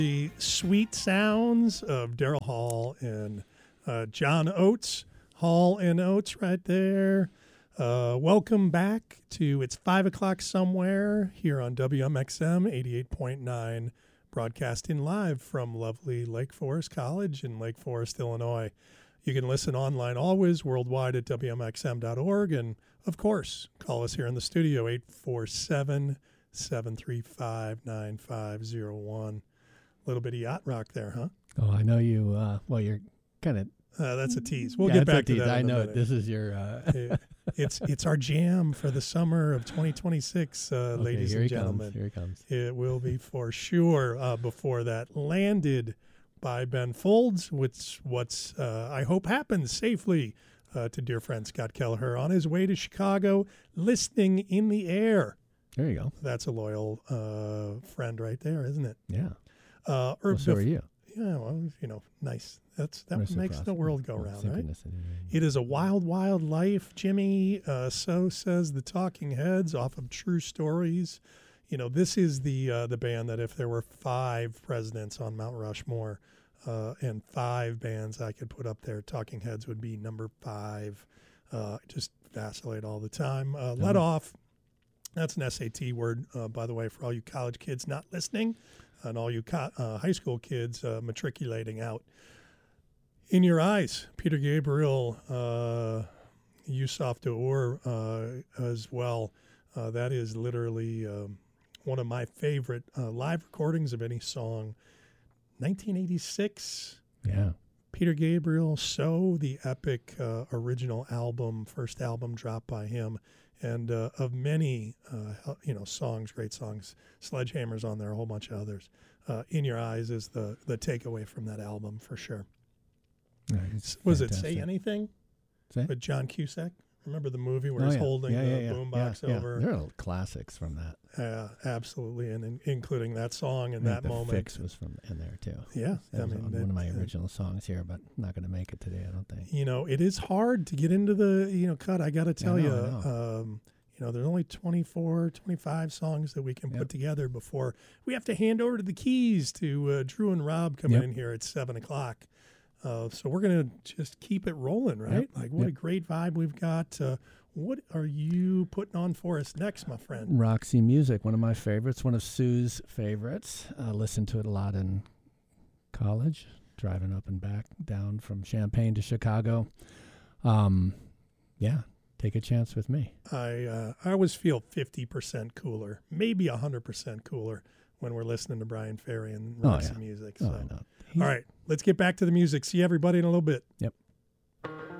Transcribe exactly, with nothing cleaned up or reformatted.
The sweet sounds of Daryl Hall and uh, John Oates. Hall and Oates right there. Uh, welcome back to It's five o'clock Somewhere here on W M X M eighty-eight point nine, broadcasting live from lovely Lake Forest College in Lake Forest, Illinois. You can listen online always worldwide at W M X M dot org. And, of course, call us here in the studio, eight four seven, seven three five, nine five zero one. A little bit of yacht rock there, huh? Oh, I know you. Uh, well, you're kind of. Uh, that's a tease. We'll yeah, get back to that. I in a know minute. this is your. Uh... it, it's it's our jam for the summer of twenty twenty-six, uh, okay, ladies here and he gentlemen. Comes, here he comes. It will be for sure. Uh, before that, Landed by Ben Folds, which what's uh, I hope happens safely uh, to dear friend Scott Kelleher on his way to Chicago, listening in the air. There you go. That's a loyal uh, friend right there, isn't it? Yeah. Uh, or well, so bef- are you. Yeah, well, you know, nice. That's that makes the world go round, right? It is a wild, wild life, Jimmy. Uh, so says the Talking Heads, off of True Stories. You know, this is the uh, the band that if there were five presidents on Mount Rushmore uh, and five bands I could put up there, Talking Heads would be number five. Uh, just vacillate all the time. Uh, let off. That's an S A T word, uh, by the way, for all you college kids not listening and all you co- uh, high school kids uh, matriculating out. In Your Eyes, Peter Gabriel, uh, Yusuf Daour uh, as well. Uh, that is literally um, one of my favorite uh, live recordings of any song. nineteen eighty-six. Yeah. Peter Gabriel, So, the epic uh, original album, first album dropped by him. And uh, of many, uh, you know, songs, great songs, Sledgehammer's on there, a whole bunch of others. Uh, In Your Eyes is the the takeaway from that album for sure. Yeah, Was fantastic. it Say Anything Say? with John Cusack? Remember the movie where oh, he's yeah. holding yeah, the yeah, yeah. boombox yeah, over? Yeah. There are classics from that. Uh, absolutely, and in, including that song and I that think the moment. Fix was from in there too. Yeah, that I was mean, one that, of my uh, original songs here, but not going to make it today. I don't think. You know, it is hard to get into the you know cut. I got to tell I you. know, I know. Um, You know, there's only twenty-four, twenty-five songs that we can yep. put together before we have to hand over to the keys to uh, Drew and Rob coming yep. in here at seven o'clock. Uh, so we're going to just keep it rolling, right? Yep. Like, what yep. a great vibe we've got. Uh, what are you putting on for us next, my friend? Roxy Music, one of my favorites, one of Sue's favorites. I listened to it a lot in college, driving up and back down from Champaign to Chicago. Um, yeah. Take a chance with me. I uh, I always feel fifty percent cooler, maybe one hundred percent cooler when we're listening to Brian Ferry and Roxy oh, yeah. Music. Oh, So. I know. All right, let's get back to the music. See everybody in a little bit. Yep.